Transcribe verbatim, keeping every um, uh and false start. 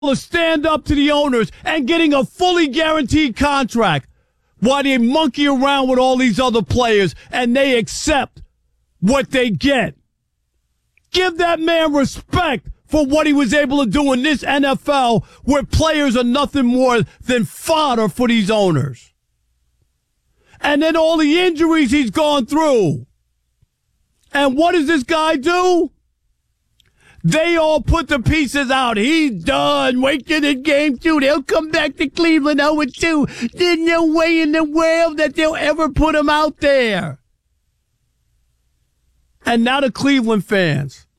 to stand up to the owners and getting a fully guaranteed contract while they monkey around with all these other players and they accept what they get. Give that man respect for what he was able to do in this N F L where players are nothing more than fodder for these owners. And then all the injuries he's gone through. And what does this guy do? They all put the pieces out. He's done. Wait till the game two. They'll come back to Cleveland oh and two. There's no way in the world that they'll ever put him out there. And now the Cleveland fans